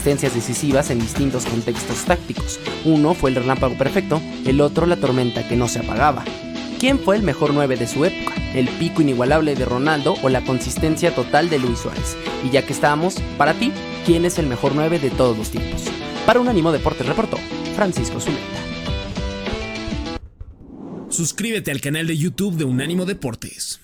asistencias decisivas en distintos contextos tácticos. Uno fue el relámpago perfecto, el otro la tormenta que no se apagaba. ¿Quién fue el mejor 9 de su época? ¿El pico inigualable de Ronaldo o la consistencia total de Luis Suárez? Y ya que estamos, para ti, ¿quién es el mejor 9 de todos los tiempos? Para Unánimo Deportes reportó Francisco Zuleta. Suscríbete al canal de YouTube de Unánimo Deportes.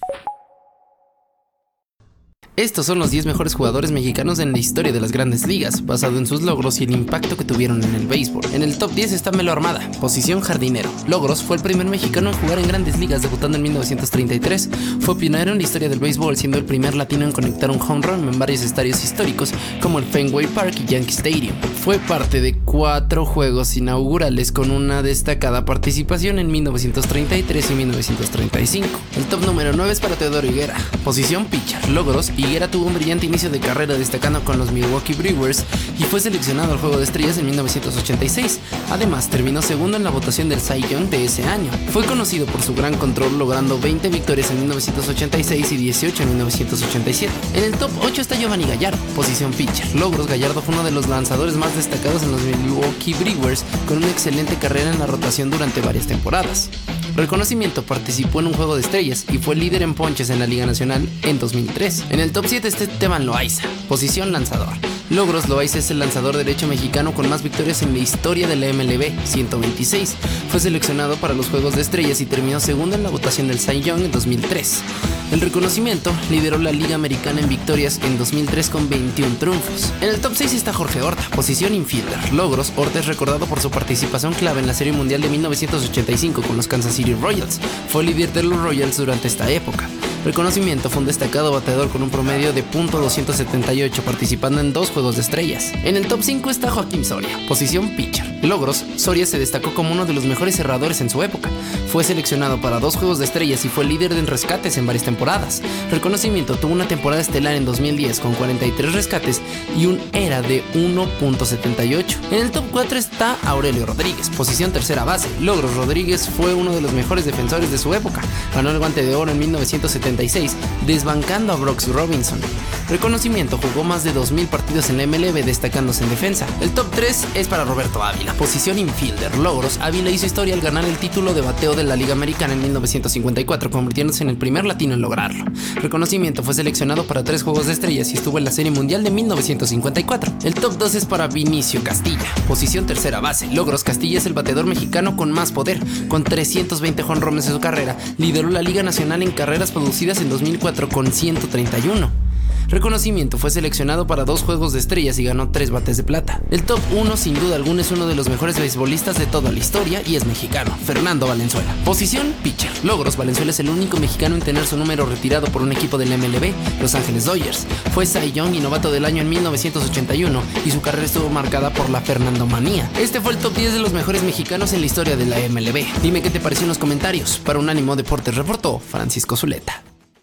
Estos son los 10 mejores jugadores mexicanos en la historia de las grandes ligas, basado en sus logros y el impacto que tuvieron en el béisbol. En el top 10 está Melo Armada, posición jardinero. Logros: fue el primer mexicano en jugar en grandes ligas, debutando en 1933. Fue pionero en la historia del béisbol, siendo el primer latino en conectar un home run en varios estadios históricos, como el Fenway Park y Yankee Stadium. Fue parte de 4 juegos inaugurales, con una destacada participación en 1933 y 1935. El top número 9 es para Teodoro Higuera, posición pitcher. Logros: Higuera tuvo un brillante inicio de carrera, destacando con los Milwaukee Brewers y fue seleccionado al Juego de Estrellas en 1986. Además, terminó segundo en la votación del Cy Young de ese año. Fue conocido por su gran control, logrando 20 victorias en 1986 y 18 en 1987. En el top 8 está Giovanny Gallardo, posición pitcher. Logros: Gallardo fue uno de los lanzadores más destacados en los Milwaukee Brewers, con una excelente carrera en la rotación durante varias temporadas. Reconocimiento: participó en un Juego de Estrellas y fue líder en ponches en la Liga Nacional en 2003. En el top 7 está Esteban Loaiza, posición lanzador. Logros: Loaiza es el lanzador derecho mexicano con más victorias en la historia de la MLB, 126. Fue seleccionado para los Juegos de Estrellas y terminó segundo en la votación del Cy Young en 2003. El reconocimiento: lideró la Liga Americana en victorias en 2003 con 21 triunfos. En el top 6 está Jorge Horta, posición infielder. Logros: Horta es recordado por su participación clave en la Serie Mundial de 1985 con los Kansas City Royals. Fue líder de los Royals durante esta época. Reconocimiento: fue un destacado bateador con un promedio de .278, participando en 2 Juegos de Estrellas. En el top 5 está Joaquín Soria, posición pitcher. Logros: Soria se destacó como uno de los mejores cerradores en su época. Fue seleccionado para 2 Juegos de Estrellas y fue líder en rescates en varias temporadas. Reconocimiento: tuvo una temporada estelar en 2010 con 43 rescates y un ERA de 1.78. En el top 4 está Aurelio Rodríguez, posición tercera base. Logros: Rodríguez fue uno de los mejores defensores de su época. Ganó el Guante de Oro en 1976, desbancando a Brooks Robinson. Reconocimiento: jugó más de 2,000 partidos en la MLB, destacándose en defensa. El top 3 es para Roberto Ávila, posición infielder. Logros: Ávila hizo historia al ganar el título de bateo de la Liga Americana en 1954, convirtiéndose en el primer latino en lograrlo. Reconocimiento: fue seleccionado para 3 Juegos de Estrellas y estuvo en la Serie Mundial de 1954. El top 2 es para Vinicio Castilla, posición tercera base. Logros: Castilla es el bateador mexicano con más poder, con 320 jonrones en su carrera. Lideró la Liga Nacional en carreras producidas en 2004 con 131. Reconocimiento: fue seleccionado para 2 Juegos de Estrellas y ganó 3 bates de plata. El top 1 sin duda alguna es uno de los mejores beisbolistas de toda la historia y es mexicano, Fernando Valenzuela, posición pitcher. Logros: Valenzuela es el único mexicano en tener su número retirado por un equipo del MLB, Los Ángeles Dodgers. Fue Cy Young y novato del año en 1981 y su carrera estuvo marcada por la Fernandomanía. Este fue el top 10 de los mejores mexicanos en la historia de la MLB. Dime qué te pareció en los comentarios. Para Unánimo Deportes reportó Francisco Zuleta.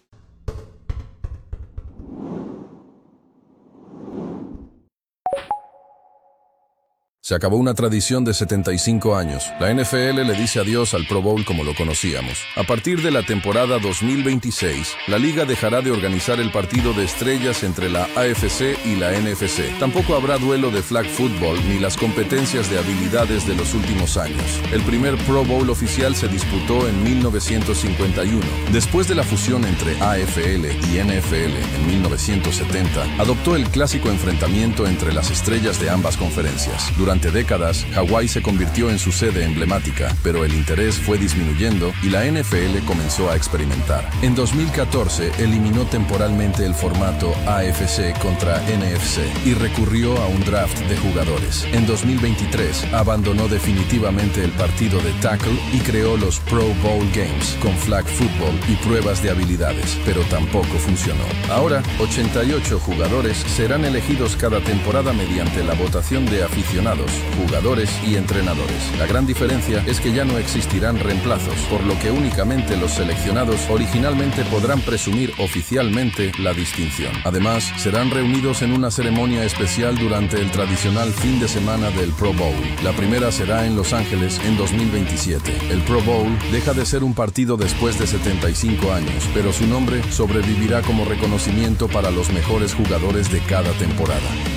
Se acabó una tradición de 75 años. La NFL le dice adiós al Pro Bowl como lo conocíamos. A partir de la temporada 2026, la liga dejará de organizar el partido de estrellas entre la AFC y la NFC. Tampoco habrá duelo de flag football ni las competencias de habilidades de los últimos años. El primer Pro Bowl oficial se disputó en 1951. Después de la fusión entre AFL y NFL en 1970, adoptó el clásico enfrentamiento entre las estrellas de ambas conferencias. Durante décadas, Hawái se convirtió en su sede emblemática, pero el interés fue disminuyendo y la NFL comenzó a experimentar. En 2014, eliminó temporalmente el formato AFC contra NFC y recurrió a un draft de jugadores. En 2023, abandonó definitivamente el partido de tackle y creó los Pro Bowl Games con flag football y pruebas de habilidades, pero tampoco funcionó. Ahora, 88 jugadores serán elegidos cada temporada mediante la votación de aficionados, jugadores y entrenadores. La gran diferencia es que ya no existirán reemplazos, por lo que únicamente los seleccionados originalmente podrán presumir oficialmente la distinción. Además, serán reunidos en una ceremonia especial durante el tradicional fin de semana del Pro Bowl. La primera será en Los Ángeles en 2027. El Pro Bowl deja de ser un partido después de 75 años, pero su nombre sobrevivirá como reconocimiento para los mejores jugadores de cada temporada.